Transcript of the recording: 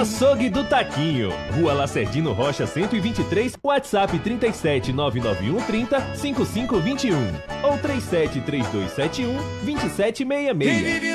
Açougue do Taquinho, Rua Lacerdino Rocha 123, WhatsApp 37991305521 ou 3732712766.